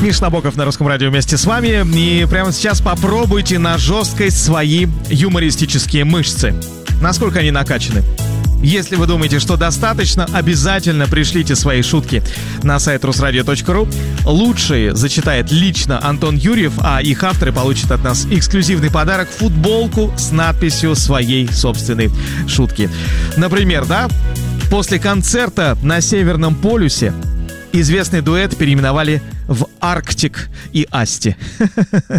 Миш Набоков на Русском радио вместе с вами. И прямо сейчас попробуйте на жесткость свои юмористические мышцы. Насколько они накачаны. Если вы думаете, что достаточно, обязательно пришлите свои шутки на сайт rusradio.ru. Лучшие зачитает лично Антон Юрьев, а их авторы получат от нас эксклюзивный подарок — футболку с надписью своей собственной шутки. Например, после концерта на Северном полюсе известный дуэт переименовали в Арктик и Асти.